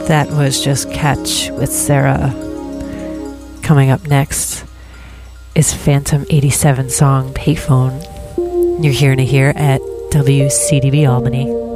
That was just Catch with Sarah. Coming up next is Phantom 87 song Payphone. You're hearing it here at WCDB Albany.